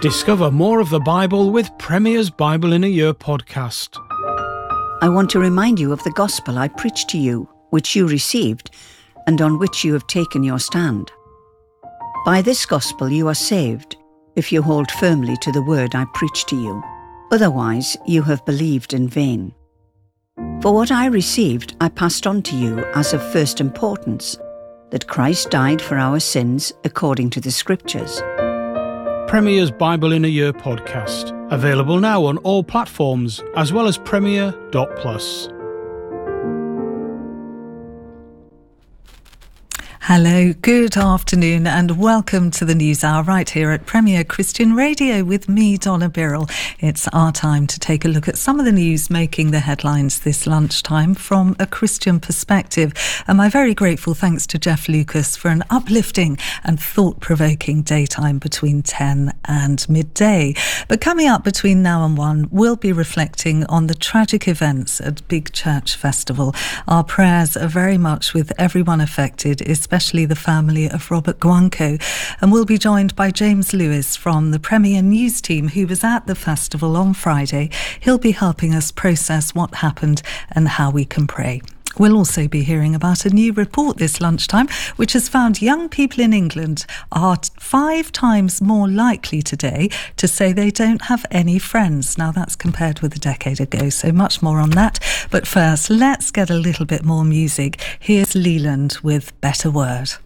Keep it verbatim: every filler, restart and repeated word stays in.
Discover more of the Bible with Premier's Bible in a Year podcast. I want to remind you of the gospel I preached to you, which you received, and on which you have taken your stand. By this gospel you are saved, if you hold firmly to the word I preached to you. Otherwise you have believed in vain. For what I received I passed on to you as of first importance, that Christ died for our sins according to the Scriptures. Premier's Bible in a Year podcast. Available now on all platforms, as well as premier dot plus. Hello, good afternoon and welcome to the News Hour right here at Premier Christian Radio with me, Donna Birrell. It's our time to take a look at some of the news making the headlines this lunchtime from a Christian perspective. And my very grateful thanks to Jeff Lucas for an uplifting and thought-provoking daytime between ten and midday. But coming up between now and one, we'll be reflecting on the tragic events at Big Church Festival. Our prayers are very much with everyone affected, especially especially the family of Robert Guanco. And we'll be joined by James Lewis from the Premier News team, who was at the festival on Friday. He'll be helping us process what happened and how we can pray. We'll also be hearing about a new report this lunchtime, which has found young people in England are five times more likely today to say they don't have any friends. Now, that's compared with a decade ago, so much more on that. But first, let's get a little bit more music. Here's Leland with Better Word.